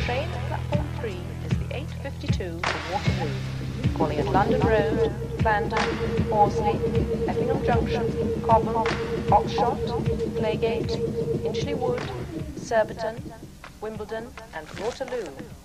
train at platform 3 is the 8:52 for Waterloo, calling at London Road, Clarendon, Horsley, Effingham Junction, Cobham, Oxshott, Playgate, Inchley Wood, Surbiton, Wimbledon and Waterloo.